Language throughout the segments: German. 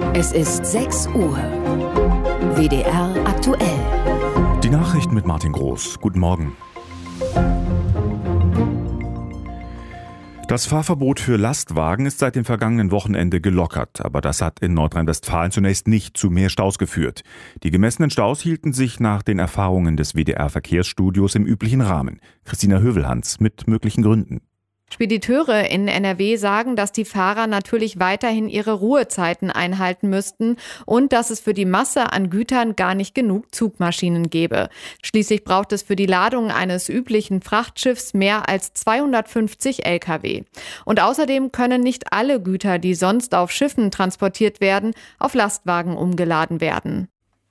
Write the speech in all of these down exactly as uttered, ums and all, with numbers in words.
Es ist sechs Uhr. W D R aktuell. Die Nachrichten mit Martin Groß. Guten Morgen. Das Fahrverbot für Lastwagen ist seit dem vergangenen Wochenende gelockert, aber das hat in Nordrhein-Westfalen zunächst nicht zu mehr Staus geführt. Die gemessenen Staus hielten sich nach den Erfahrungen des W D R-Verkehrsstudios im üblichen Rahmen. Christina Hövelhans mit möglichen Gründen. Spediteure in N R W sagen, dass die Fahrer natürlich weiterhin ihre Ruhezeiten einhalten müssten und dass es für die Masse an Gütern gar nicht genug Zugmaschinen gäbe. Schließlich braucht es für die Ladung eines üblichen Frachtschiffs mehr als zweihundertfünfzig L K W. Und außerdem können nicht alle Güter, die sonst auf Schiffen transportiert werden, auf Lastwagen umgeladen werden.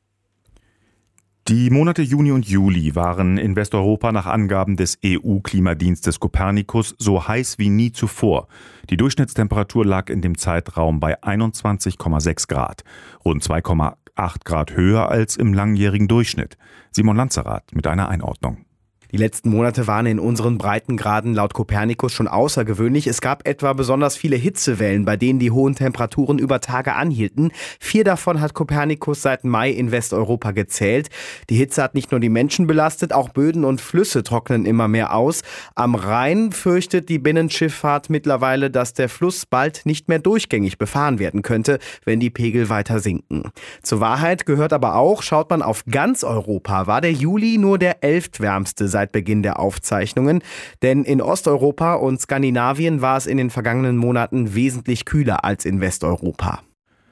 Die Monate Juni und Juli waren in Westeuropa nach Angaben des E U-Klimadienstes Copernicus so heiß wie nie zuvor. Die Durchschnittstemperatur lag in dem Zeitraum bei einundzwanzig Komma sechs Grad, rund zwei Komma acht Grad höher als im langjährigen Durchschnitt. Simon Lanzerath mit einer Einordnung. Die letzten Monate waren in unseren Breitengraden laut Copernicus schon außergewöhnlich. Es gab etwa besonders viele Hitzewellen, bei denen die hohen Temperaturen über Tage anhielten. Vier davon hat Copernicus seit Mai in Westeuropa gezählt. Die Hitze hat nicht nur die Menschen belastet, auch Böden und Flüsse trocknen immer mehr aus. Am Rhein fürchtet die Binnenschifffahrt mittlerweile, dass der Fluss bald nicht mehr durchgängig befahren werden könnte, wenn die Pegel weiter sinken. Zur Wahrheit gehört aber auch, schaut man auf ganz Europa, war der Juli nur der elftwärmste seit Seit Beginn der Aufzeichnungen. Denn in Osteuropa und Skandinavien war es in den vergangenen Monaten wesentlich kühler als in Westeuropa.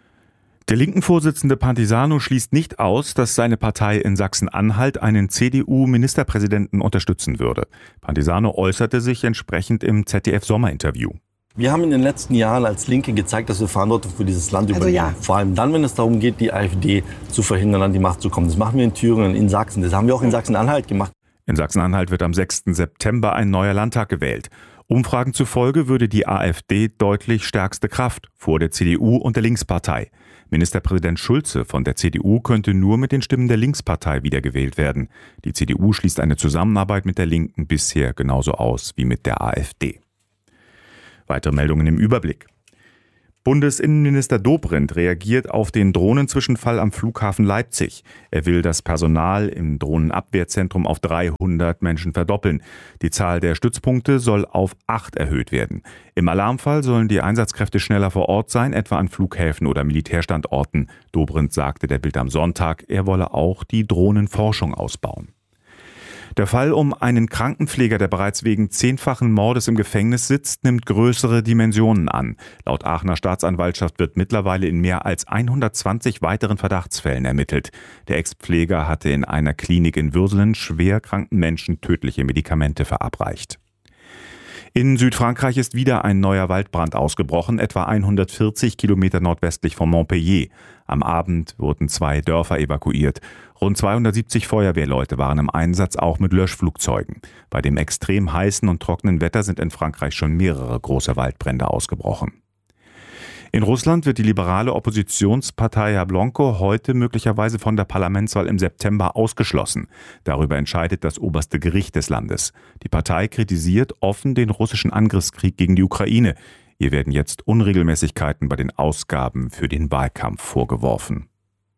Der linken Vorsitzende Pantisano schließt nicht aus, dass seine Partei in Sachsen-Anhalt einen C D U-Ministerpräsidenten unterstützen würde. Pantisano äußerte sich entsprechend im Z D F-Sommerinterview. Wir haben in den letzten Jahren als Linke gezeigt, dass wir Verantwortung für dieses Land also übernehmen. Ja. Vor allem dann, wenn es darum geht, die AfD zu verhindern, an die Macht zu kommen. Das machen wir in Thüringen, in Sachsen. Das haben wir auch in Sachsen-Anhalt gemacht. In Sachsen-Anhalt wird am sechsten September ein neuer Landtag gewählt. Umfragen zufolge würde die AfD deutlich stärkste Kraft vor der C D U und der Linkspartei. Ministerpräsident Schulze von der C D U könnte nur mit den Stimmen der Linkspartei wiedergewählt werden. Die C D U schließt eine Zusammenarbeit mit der Linken bisher genauso aus wie mit der AfD. Weitere Meldungen im Überblick. Bundesinnenminister Dobrindt reagiert auf den Drohnenzwischenfall am Flughafen Leipzig. Er will das Personal im Drohnenabwehrzentrum auf dreihundert Menschen verdoppeln. Die Zahl der Stützpunkte soll auf acht erhöht werden. Im Alarmfall sollen die Einsatzkräfte schneller vor Ort sein, etwa an Flughäfen oder Militärstandorten. Dobrindt sagte der Bild am Sonntag, er wolle auch die Drohnenforschung ausbauen. Der Fall um einen Krankenpfleger, der bereits wegen zehnfachen Mordes im Gefängnis sitzt, nimmt größere Dimensionen an. Laut Aachener Staatsanwaltschaft wird mittlerweile in mehr als hundertzwanzig weiteren Verdachtsfällen ermittelt. Der Ex-Pfleger hatte in einer Klinik in Würselen schwer kranken Menschen tödliche Medikamente verabreicht. In Südfrankreich ist wieder ein neuer Waldbrand ausgebrochen, etwa hundertvierzig Kilometer nordwestlich von Montpellier. Am Abend wurden zwei Dörfer evakuiert. Rund zweihundertsiebzig Feuerwehrleute waren im Einsatz, auch mit Löschflugzeugen. Bei dem extrem heißen und trockenen Wetter sind in Frankreich schon mehrere große Waldbrände ausgebrochen. In Russland wird die liberale Oppositionspartei Jablonko heute möglicherweise von der Parlamentswahl im September ausgeschlossen. Darüber entscheidet das oberste Gericht des Landes. Die Partei kritisiert offen den russischen Angriffskrieg gegen die Ukraine. Ihr werden jetzt Unregelmäßigkeiten bei den Ausgaben für den Wahlkampf vorgeworfen.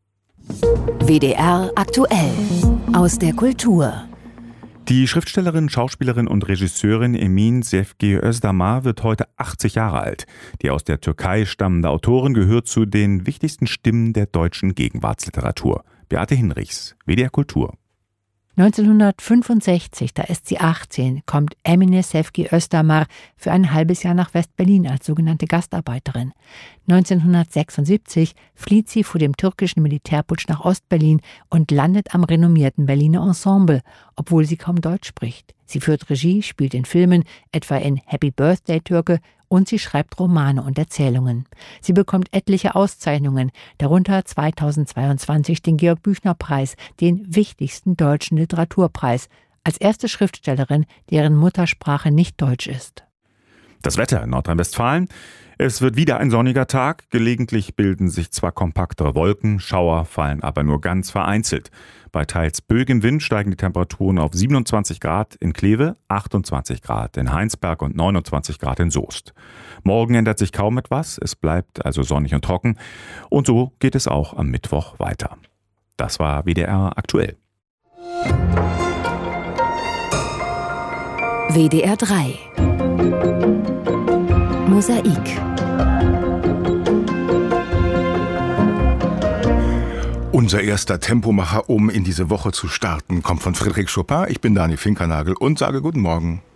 W D R aktuell aus der Kultur. Die Schriftstellerin, Schauspielerin und Regisseurin Emin Sevgi Özdamar wird heute achtzig Jahre alt. Die aus der Türkei stammende Autorin gehört zu den wichtigsten Stimmen der deutschen Gegenwartsliteratur. Beate Hinrichs, W D R Kultur. neunzehnhundertfünfundsechzig, da ist sie achtzehn, kommt Emine Sevgi Özdamar für ein halbes Jahr nach West-Berlin als sogenannte Gastarbeiterin. neunzehnhundertsechsundsiebzig flieht sie vor dem türkischen Militärputsch nach Ostberlin und landet am renommierten Berliner Ensemble, obwohl sie kaum Deutsch spricht. Sie führt Regie, spielt in Filmen, etwa in Happy Birthday Türke, und sie schreibt Romane und Erzählungen. Sie bekommt etliche Auszeichnungen, darunter zweitausendzweiundzwanzig den Georg-Büchner-Preis, den wichtigsten deutschen Literaturpreis, als erste Schriftstellerin, deren Muttersprache nicht Deutsch ist. Das Wetter in Nordrhein-Westfalen. Es wird wieder ein sonniger Tag. Gelegentlich bilden sich zwar kompaktere Wolken, Schauer fallen aber nur ganz vereinzelt. Bei teils böigem Wind steigen die Temperaturen auf siebenundzwanzig Grad in Kleve, achtundzwanzig Grad in Heinsberg und neunundzwanzig Grad in Soest. Morgen ändert sich kaum etwas, es bleibt also sonnig und trocken. Und so geht es auch am Mittwoch weiter. Das war W D R aktuell. W D R drei Mosaik. Unser erster Tempomacher, um in diese Woche zu starten, kommt von Frédéric Chopin. Ich bin Daniel Finkernagel und sage guten Morgen.